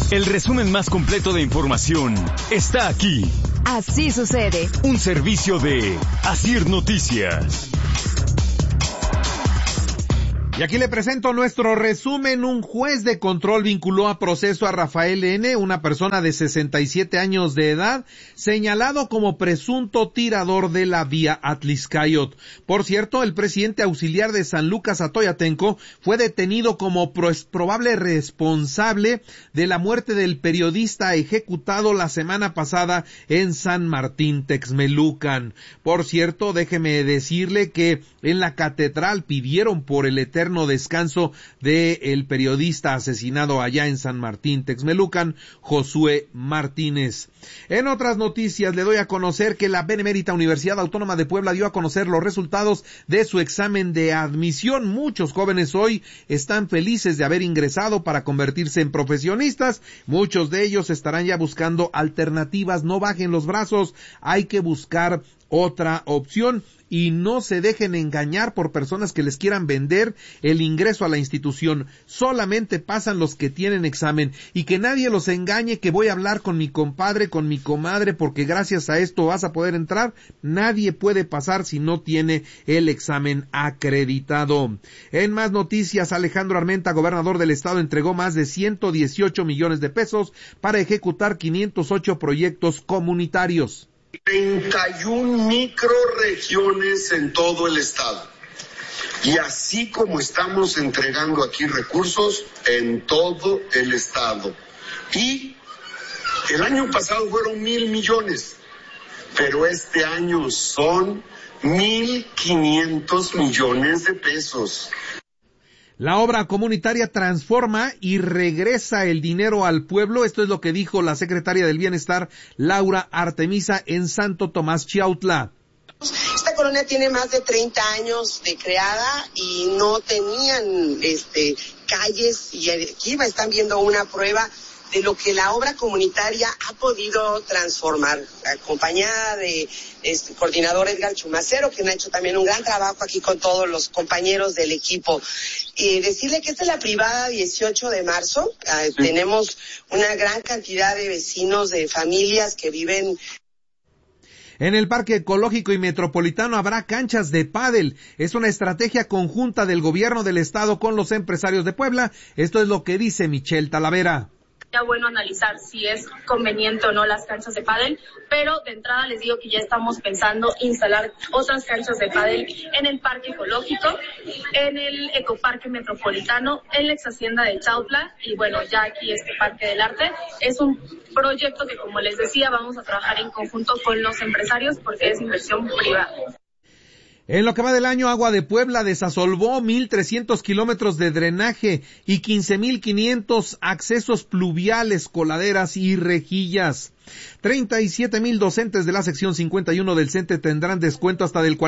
El resumen más completo de información está aquí. Así sucede. Un servicio de Asir Noticias. Y aquí le presento nuestro resumen. Un juez de control vinculó a proceso a Rafael N., una persona de 67 años de edad, señalado como presunto tirador de la vía Atlixcayot. Por cierto, el presidente auxiliar de San Lucas Atoyatenco fue detenido como probable responsable de la muerte del periodista ejecutado la semana pasada en San Martín Texmelucan. Por cierto, déjeme decirle que en la catedral pidieron por el eterno descanso del periodista asesinado allá en San Martín Texmelucan, Josué Martínez. En otras noticias le doy a conocer que la Benemérita Universidad Autónoma de Puebla dio a conocer los resultados de su examen de admisión. Muchos jóvenes hoy están felices de haber ingresado para convertirse en profesionistas. Muchos de ellos estarán ya buscando alternativas. No bajen los brazos, hay que buscar otra opción y no se dejen engañar por personas que les quieran vender el ingreso a la institución. Solamente pasan los que tienen examen, y que nadie los engañe que voy a hablar con mi compadre, con mi comadre, porque gracias a esto vas a poder entrar. Nadie puede pasar si no tiene el examen acreditado. En más noticias, Alejandro Armenta, gobernador del estado, entregó más de 118 millones de pesos para ejecutar 508 proyectos comunitarios. 31 microrregiones en todo el estado. Y así como estamos entregando aquí recursos en todo el estado. Y el año pasado fueron 1,000 millones, pero este año son 1,500 millones de pesos. La obra comunitaria transforma y regresa el dinero al pueblo. Esto es lo que dijo la secretaria del Bienestar, Laura Artemisa, en Santo Tomás Chiautla. Esta colonia tiene más de 30 años de creada y no tenían calles, y aquí están viendo una prueba de lo que la obra comunitaria ha podido transformar, acompañada de coordinador Edgar Chumacero, quien ha hecho también un gran trabajo aquí con todos los compañeros del equipo. Decirle que esta es la privada 18 de marzo, tenemos una gran cantidad de vecinos, de familias que viven. En el Parque Ecológico y Metropolitano habrá canchas de pádel. Es una estrategia conjunta del gobierno del estado con los empresarios de Puebla. Esto es lo que dice Michelle Talavera. Ya bueno analizar si es conveniente o no las canchas de pádel, pero de entrada les digo que ya estamos pensando instalar otras canchas de pádel en el Parque Ecológico, en el Ecoparque Metropolitano, en la ex hacienda de Chautla, y bueno, ya aquí este Parque del Arte. Es un proyecto que, como les decía, vamos a trabajar en conjunto con los empresarios porque es inversión privada. En lo que va del año, Agua de Puebla desasolvó 1,300 kilómetros de drenaje y 15,500 accesos pluviales, coladeras y rejillas. 37,000 docentes de la sección 51 del CENTE tendrán descuento hasta del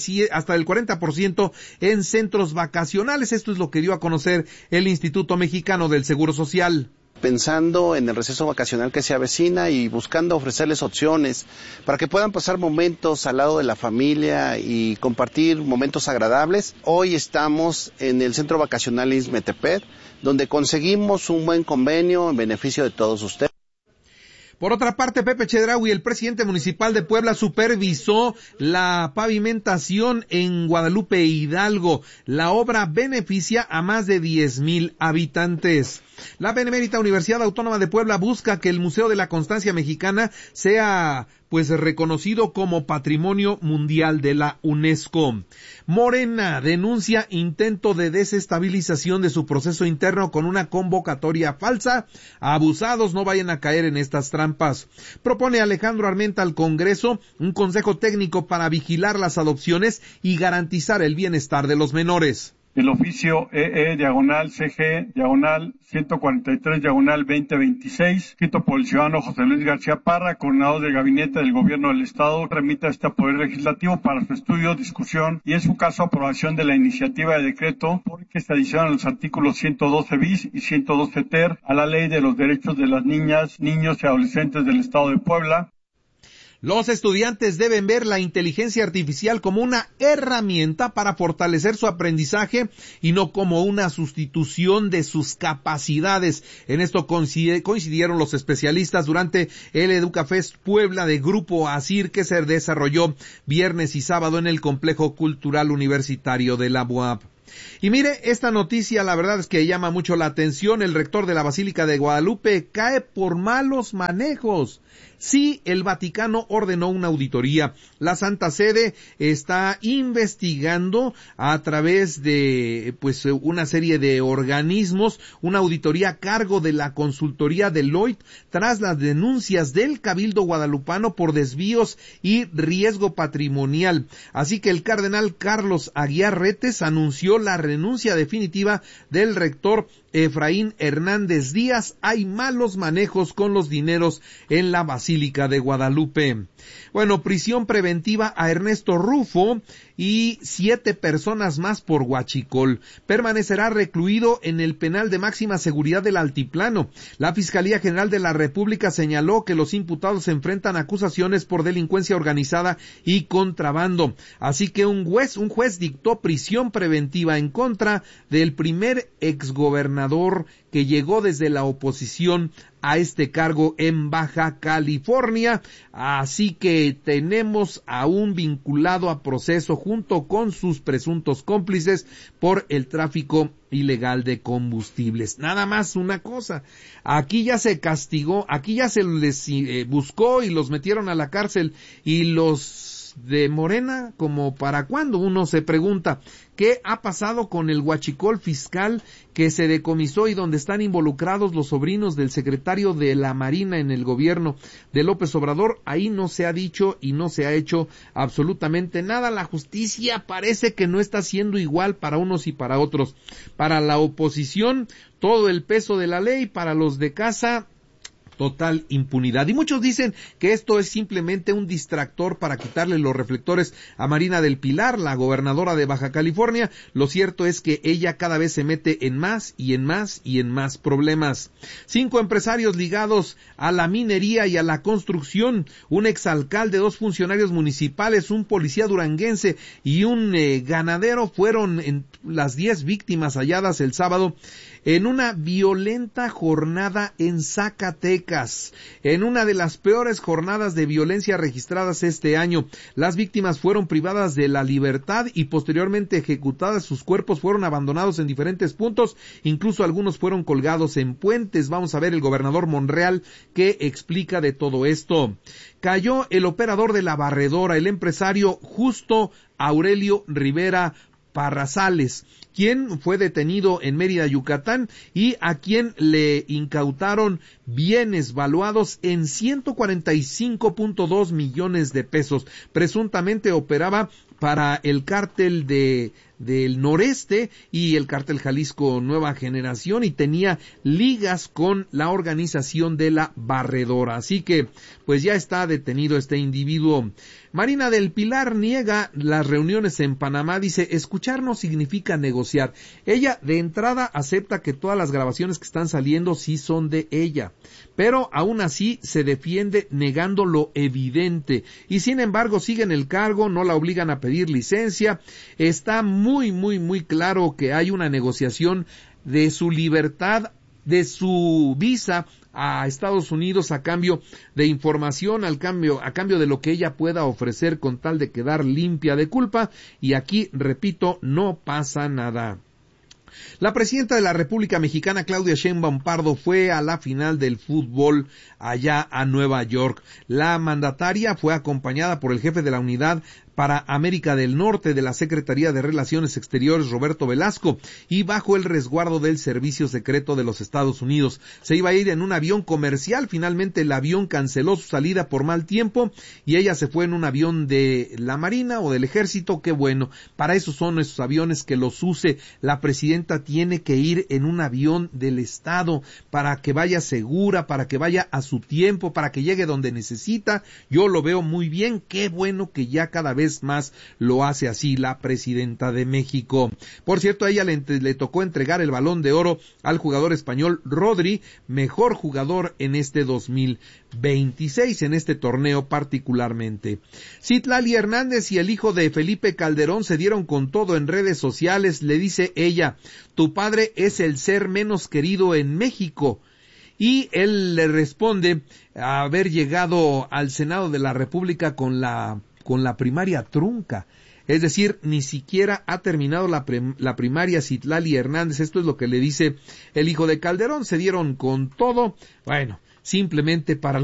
40% en centros vacacionales. Esto es lo que dio a conocer el Instituto Mexicano del Seguro Social. Pensando en el receso vacacional que se avecina y buscando ofrecerles opciones para que puedan pasar momentos al lado de la familia y compartir momentos agradables. Hoy estamos en el Centro Vacacional Ixmetepec, donde conseguimos un buen convenio en beneficio de todos ustedes. Por otra parte, Pepe Chedraui, el presidente municipal de Puebla, supervisó la pavimentación en Guadalupe Hidalgo. La obra beneficia a más de 10,000 habitantes. La Benemérita Universidad Autónoma de Puebla busca que el Museo de la Constancia Mexicana sea reconocido como Patrimonio Mundial de la UNESCO. Morena denuncia intento de desestabilización de su proceso interno con una convocatoria falsa. Abusados no vayan a caer en estas trampas. Propone Alejandro Armenta al Congreso un consejo técnico para vigilar las adopciones y garantizar el bienestar de los menores. El oficio EE/CG/143/2026, escrito por el ciudadano José Luis García Parra, coordinador del Gabinete del Gobierno del Estado, remite a este Poder Legislativo para su estudio, discusión y, en su caso, aprobación de la iniciativa de decreto por que se adicionan los artículos 112 bis y 112 ter a la Ley de los Derechos de las Niñas, Niños y Adolescentes del Estado de Puebla. Los estudiantes deben ver la inteligencia artificial como una herramienta para fortalecer su aprendizaje y no como una sustitución de sus capacidades. En esto coincidieron los especialistas durante el EducaFest Puebla de Grupo ASIR, que se desarrolló viernes y sábado en el Complejo Cultural Universitario de la UAP. Y mire, esta noticia la verdad es que llama mucho la atención. El rector de la Basílica de Guadalupe cae por malos manejos. Sí, el Vaticano ordenó una auditoría. La Santa Sede está investigando a través de una serie de organismos una auditoría a cargo de la consultoría Deloitte tras las denuncias del Cabildo guadalupano por desvíos y riesgo patrimonial. Así que el cardenal Carlos Aguiar Retes anunció la renuncia definitiva del rector Efraín Hernández Díaz. Hay malos manejos con los dineros en la Basílica de Guadalupe. Bueno, prisión preventiva a Ernesto Rufo y 7 personas más por huachicol. Permanecerá recluido en el penal de máxima seguridad del Altiplano. La Fiscalía General de la República señaló que los imputados enfrentan acusaciones por delincuencia organizada y contrabando. Así que un juez dictó prisión preventiva en contra del primer exgobernador que llegó desde la oposición a este cargo en Baja California. Así que tenemos a un vinculado a proceso junto con sus presuntos cómplices por el tráfico ilegal de combustibles. Nada más una cosa, aquí ya se castigó, aquí ya se les buscó y los metieron a la cárcel, y los de Morena, como para cuándo, uno se pregunta. ¿Qué ha pasado con el huachicol fiscal que se decomisó y donde están involucrados los sobrinos del secretario de la Marina en el gobierno de López Obrador? Ahí no se ha dicho y no se ha hecho absolutamente nada. La justicia parece que no está siendo igual para unos y para otros. Para la oposición, todo el peso de la ley; para los de casa, total impunidad. Y muchos dicen que esto es simplemente un distractor para quitarle los reflectores a Marina del Pilar, la gobernadora de Baja California. Lo cierto es que ella cada vez se mete en más y en más y en más problemas. 5 empresarios ligados a la minería y a la construcción, un exalcalde, 2 funcionarios municipales, un policía duranguense y un ganadero fueron las 10 víctimas halladas el sábado en una violenta jornada en Zacatecas, en una de las peores jornadas de violencia registradas este año. Las víctimas fueron privadas de la libertad y posteriormente ejecutadas. Sus cuerpos fueron abandonados en diferentes puntos, incluso algunos fueron colgados en puentes. Vamos a ver el gobernador Monreal qué explica de todo esto. Cayó el operador de la barredora, el empresario Justo Aurelio Rivera Parrazales, quien fue detenido en Mérida, Yucatán, y a quien le incautaron bienes valuados en 145.2 millones de pesos. Presuntamente operaba para el cártel del Noreste y el cártel Jalisco Nueva Generación, y tenía ligas con la organización de la barredora. Así que pues ya está detenido este individuo. Marina del Pilar niega las reuniones en Panamá. Dice: escuchar no significa negociar. Ella de entrada acepta que todas las grabaciones que están saliendo sí son de ella, pero aún así se defiende negando lo evidente, y sin embargo sigue en el cargo, no la obligan a pedir licencia. Está muy claro que hay una negociación de su libertad, de su visa a Estados Unidos a cambio de información, a cambio de lo que ella pueda ofrecer con tal de quedar limpia de culpa, y aquí, repito, no pasa nada. La presidenta de la República Mexicana, Claudia Sheinbaum Pardo, fue a la final del fútbol allá a Nueva York. La mandataria fue acompañada por el jefe de la unidad para América del Norte de la Secretaría de Relaciones Exteriores, Roberto Velasco, y bajo el resguardo del Servicio Secreto de los Estados Unidos. Se iba a ir en un avión comercial. Finalmente el avión canceló su salida por mal tiempo y ella se fue en un avión de la Marina o del Ejército. Qué bueno, para eso son esos aviones, que los use. La presidenta tiene que ir en un avión del Estado para que vaya segura, para que vaya a su tiempo, para que llegue donde necesita. Yo lo veo muy bien. Qué bueno que ya cada vez vez más lo hace así la presidenta de México. Por cierto, a ella le tocó entregar el Balón de Oro al jugador español Rodri, mejor jugador en este 2026, en este torneo particularmente. Citlali Hernández y el hijo de Felipe Calderón se dieron con todo en redes sociales. Le dice ella: tu padre es el ser menos querido en México. Y él le responde a haber llegado al Senado de la República con la primaria trunca. Es decir, ni siquiera ha terminado la primaria Citlali Hernández. Esto es lo que le dice el hijo de Calderón. Se dieron con todo. Bueno, simplemente para